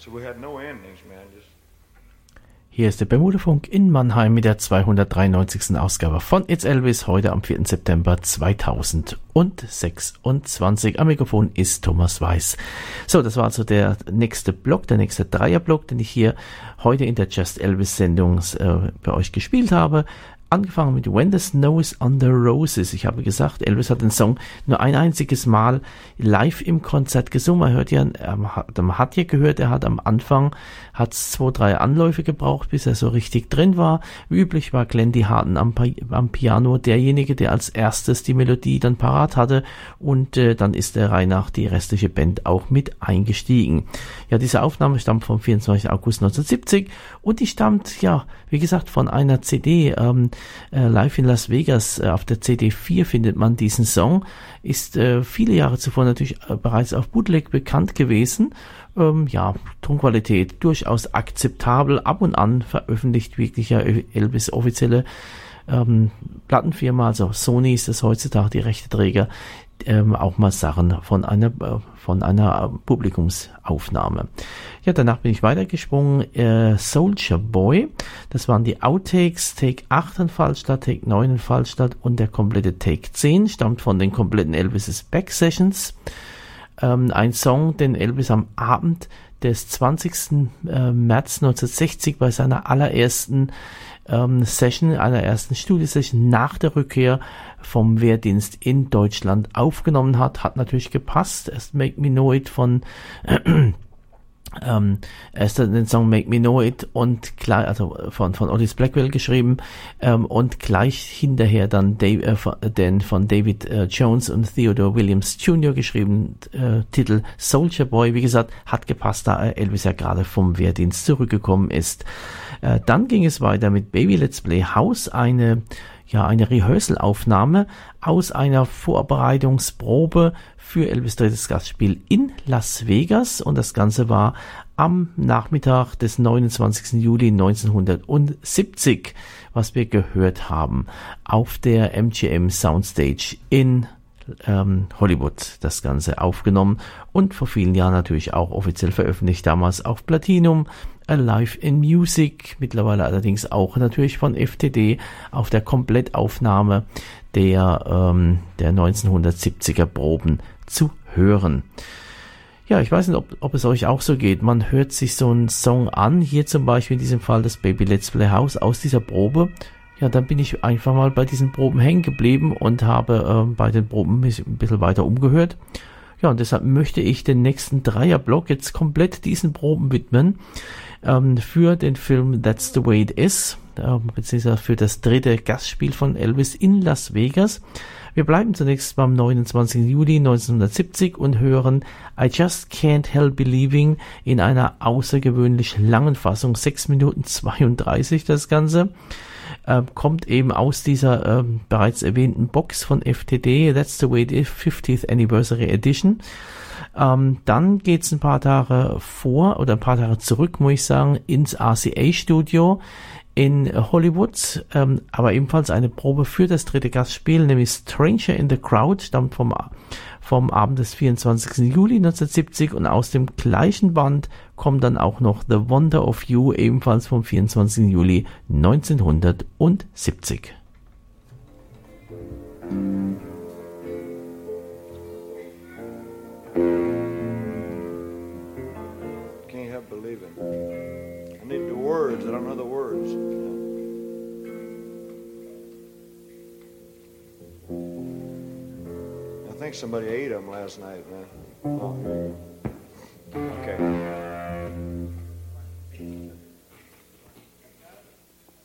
Hier ist der Bermudafunk in Mannheim mit der 293. Ausgabe von It's Elvis, heute am 4. September 2026. Am Mikrofon ist Thomas Weiß. So, das war also der nächste Block, der nächste Dreierblock, den ich hier heute in der Just Elvis Sendung bei euch gespielt habe. Angefangen mit When the Snow is on the Roses. Ich habe gesagt, Elvis hat den Song nur ein einziges Mal live im Konzert gesungen. Man hat ja gehört, er hat am Anfang 2-3 Anläufe gebraucht, bis er so richtig drin war. Wie üblich war Glendy Harton am Piano derjenige, der als erstes die Melodie dann parat hatte, und dann ist der Reihe nach die restliche Band auch mit eingestiegen. Ja, diese Aufnahme stammt vom 24. August 1970 und die stammt, ja, wie gesagt, von einer CD, Live in Las Vegas. Auf der CD 4 findet man diesen Song. Ist viele Jahre zuvor natürlich bereits auf Bootleg bekannt gewesen. Ja, Tonqualität durchaus akzeptabel. Ab und an veröffentlicht wirklich ja Elvis offizielle Plattenfirma, also Sony ist es heutzutage, die Rechteträger, auch mal Sachen von einer Publikumsaufnahme. Ja, danach bin ich weitergesprungen. Soldier Boy, das waren die Outtakes, Take 8 in Fallstadt, Take 9 in Fallstadt und der komplette Take 10 stammt von den kompletten Elvis' Back Sessions. Ein Song, den Elvis am Abend des 20. März 1960 bei seiner allerersten Studiosession nach der Rückkehr vom Wehrdienst in Deutschland aufgenommen hat natürlich gepasst. Erst Make Me Know It erst den Song Make Me Know It und gleich, also von Otis Blackwell geschrieben, und gleich hinterher dann den von David Jones und Theodore Williams Jr. geschrieben Titel Soldier Boy. Wie gesagt, hat gepasst, da Elvis ja gerade vom Wehrdienst zurückgekommen ist. Dann ging es weiter mit Baby Let's Play House, eine Rehearsal-Aufnahme aus einer Vorbereitungsprobe für Elvis' drittes Gastspiel in Las Vegas, und das Ganze war am Nachmittag des 29. Juli 1970, was wir gehört haben, auf der MGM Soundstage in Hollywood, das Ganze aufgenommen und vor vielen Jahren natürlich auch offiziell veröffentlicht, damals auf Platinum, Alive in Music, mittlerweile allerdings auch natürlich von FTD auf der Komplettaufnahme der 1970er Proben zu hören. Ja, ich weiß nicht, ob es euch auch so geht. Man hört sich so einen Song an, hier zum Beispiel in diesem Fall das Baby Let's Play House aus dieser Probe. Ja, dann bin ich einfach mal bei diesen Proben hängen geblieben und habe bei den Proben mich ein bisschen weiter umgehört. Ja, und deshalb möchte ich den nächsten Dreierblock jetzt komplett diesen Proben widmen, für den Film That's the Way It Is, beziehungsweise für das dritte Gastspiel von Elvis in Las Vegas. Wir bleiben zunächst beim 29. Juli 1970 und hören I Just Can't Help Believing in einer außergewöhnlich langen Fassung, 6 Minuten 32 das Ganze. Kommt eben aus dieser bereits erwähnten Box von FTD, That's the Way It Is 50th Anniversary Edition. Dann geht's ein paar Tage zurück, muss ich sagen, ins RCA-Studio in Hollywood, aber ebenfalls eine Probe für das dritte Gastspiel, nämlich Stranger in the Crowd, stammt vom Abend des 24. Juli 1970, und aus dem gleichen Band kommt dann auch noch The Wonder of You, ebenfalls vom 24. Juli 1970. Can't help believing. I need the words. I don't know the words. I think somebody ate them last night, man. Oh.